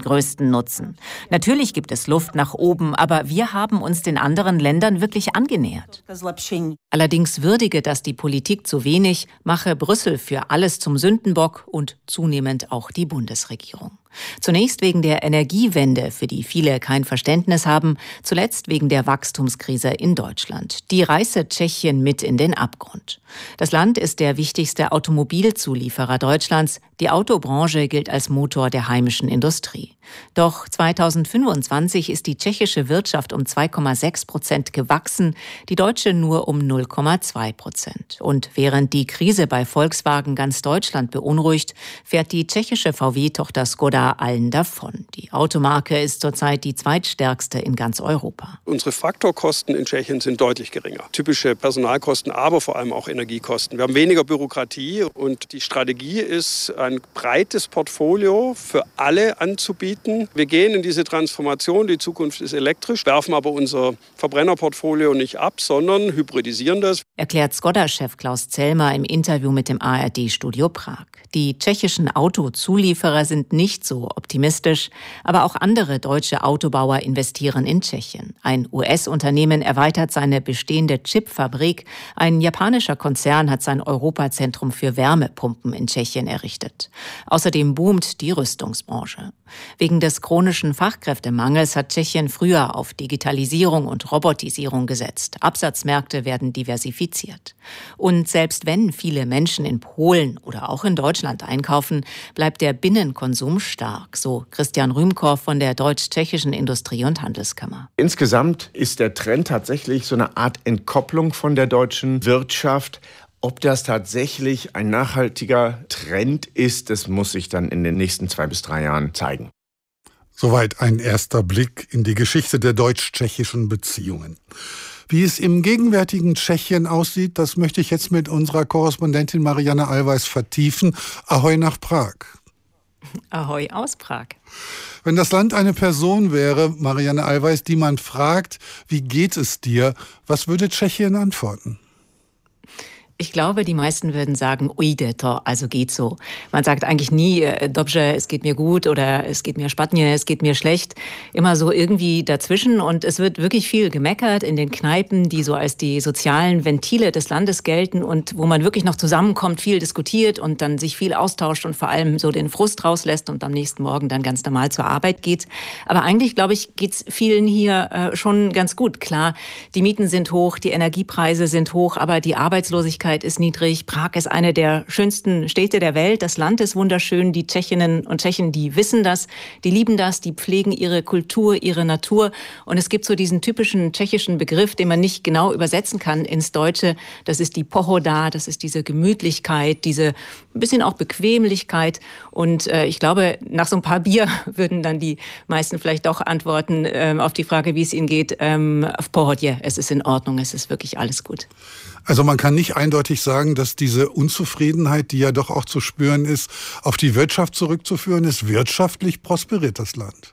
größten Nutzen. Natürlich gibt es Luft nach oben, aber wir haben uns den anderen Ländern wirklich angenähert. Allerdings würdige das die Politik zu wenig, mache Brüssel für alles zum Sündenbock und zunehmend auch die Bundesregierung. Zunächst wegen der Energiewende, für die viele kein Verständnis haben, zuletzt wegen der Wachstumskrise in Deutschland. Die reiße Tschechien mit in den Abgrund. Das Land ist der wichtigste Automobilzulieferer Deutschlands. Die Autobranche gilt als Motor der heimischen Industrie. Doch 2025 ist die tschechische Wirtschaft um 2,6% gewachsen, die deutsche nur um 0,2%. Und während die Krise bei Volkswagen ganz Deutschland beunruhigt, fährt die tschechische VW-Tochter Skoda allen davon. Die Automarke ist zurzeit die zweitstärkste in ganz Europa. Unsere Faktorkosten in Tschechien sind deutlich geringer. Typische Personalkosten, aber vor allem auch Energiekosten. Wir haben weniger Bürokratie und die Strategie ist, ein breites Portfolio für alle anzubieten. Wir gehen in diese Transformation, die Zukunft ist elektrisch, werfen aber unser Verbrennerportfolio nicht ab, sondern hybridisieren das. Erklärt Skoda-Chef Klaus Zellmer im Interview mit dem ARD-Studio Prag. Die tschechischen Autozulieferer sind nicht so optimistisch, aber auch andere deutsche Autobauer investieren in Tschechien. Ein US-Unternehmen erweitert seine bestehende Chipfabrik. Ein japanischer Konzern hat sein Europazentrum für Wärmepumpen in Tschechien errichtet. Außerdem boomt die Rüstungsbranche. Wegen des chronischen Fachkräftemangels hat Tschechien früher auf Digitalisierung und Robotisierung gesetzt. Absatzmärkte werden diversifiziert. Und selbst wenn viele Menschen in Polen oder auch in Deutschland einkaufen, bleibt der Binnenkonsum stark, so Christian Rühmkorff von der Deutsch-Tschechischen Industrie- und Handelskammer. Insgesamt ist der Trend tatsächlich so eine Art Entkopplung von der deutschen Wirtschaft. Ob das tatsächlich ein nachhaltiger Trend ist, das muss sich dann in den nächsten 2 bis 3 Jahren zeigen. Soweit ein erster Blick in die Geschichte der deutsch-tschechischen Beziehungen. Wie es im gegenwärtigen Tschechien aussieht, das möchte ich jetzt mit unserer Korrespondentin Marianne Allweis vertiefen. Ahoi nach Prag. Ahoi aus Prag. Wenn das Land eine Person wäre, Marianne Allweis, die man fragt, wie geht es dir, was würde Tschechien antworten? Ich glaube, die meisten würden sagen, ujde to, also geht so. Man sagt eigentlich nie, dobrze, es geht mir gut oder es geht mir špatně, es geht mir schlecht. Immer so irgendwie dazwischen und es wird wirklich viel gemeckert in den Kneipen, die so als die sozialen Ventile des Landes gelten und wo man wirklich noch zusammenkommt, viel diskutiert und dann sich viel austauscht und vor allem so den Frust rauslässt und am nächsten Morgen dann ganz normal zur Arbeit geht. Aber eigentlich, glaube ich, geht's vielen hier schon ganz gut. Klar, die Mieten sind hoch, die Energiepreise sind hoch, aber die Arbeitslosigkeit ist niedrig. Prag ist eine der schönsten Städte der Welt. Das Land ist wunderschön. Die Tschechinnen und Tschechen, die wissen das, die lieben das, die pflegen ihre Kultur, ihre Natur. Und es gibt so diesen typischen tschechischen Begriff, den man nicht genau übersetzen kann ins Deutsche. Das ist die Pohoda, das ist diese Gemütlichkeit, diese ein bisschen auch Bequemlichkeit. Und ich glaube, nach so ein paar Bier würden dann die meisten vielleicht doch antworten auf die Frage, wie es ihnen geht. Auf Pohodje, es ist in Ordnung, es ist wirklich alles gut. Also man kann nicht eindeutig sagen, dass diese Unzufriedenheit, die ja doch auch zu spüren ist, auf die Wirtschaft zurückzuführen ist. Wirtschaftlich prosperiert das Land.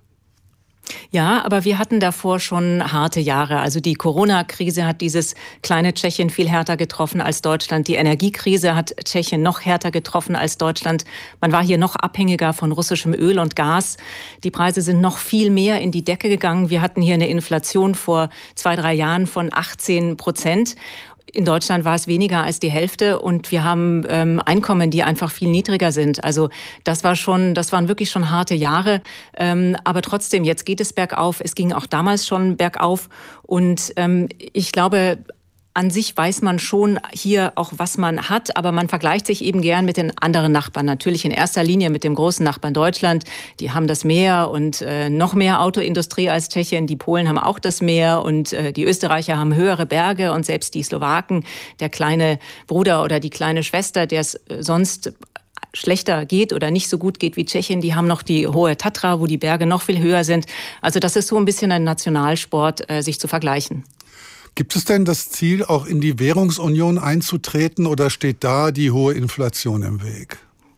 Ja, aber wir hatten davor schon harte Jahre. Also die Corona-Krise hat dieses kleine Tschechien viel härter getroffen als Deutschland. Die Energiekrise hat Tschechien noch härter getroffen als Deutschland. Man war hier noch abhängiger von russischem Öl und Gas. Die Preise sind noch viel mehr in die Decke gegangen. Wir hatten hier eine Inflation vor 2-3 Jahren von 18%. In Deutschland war es weniger als die Hälfte und wir haben Einkommen, die einfach viel niedriger sind. Also das waren wirklich schon harte Jahre. Aber trotzdem, jetzt geht es bergauf. Es ging auch damals schon bergauf. Und ich glaube, an sich weiß man schon hier auch, was man hat, aber man vergleicht sich eben gern mit den anderen Nachbarn. Natürlich in erster Linie mit dem großen Nachbarn Deutschland. Die haben das Meer und noch mehr Autoindustrie als Tschechien. Die Polen haben auch das Meer und die Österreicher haben höhere Berge und selbst die Slowaken, der kleine Bruder oder die kleine Schwester, der es sonst schlechter geht oder nicht so gut geht wie Tschechien, die haben noch die hohe Tatra, wo die Berge noch viel höher sind. Also das ist so ein bisschen ein Nationalsport, sich zu vergleichen. Gibt es denn das Ziel, auch in die Währungsunion einzutreten oder steht da die hohe Inflation im Weg?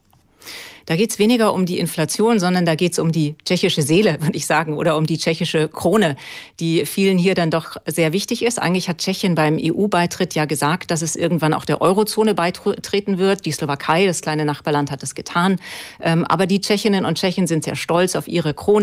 Da geht es weniger um die Inflation, sondern da geht es um die tschechische Seele, würde ich sagen, oder um die tschechische Krone, die vielen hier dann doch sehr wichtig ist. Eigentlich hat Tschechien beim EU-Beitritt ja gesagt, dass es irgendwann auch der Eurozone beitreten wird. Die Slowakei, das kleine Nachbarland, hat es getan. Aber die Tschechinnen und Tschechen sind sehr stolz auf ihre Krone.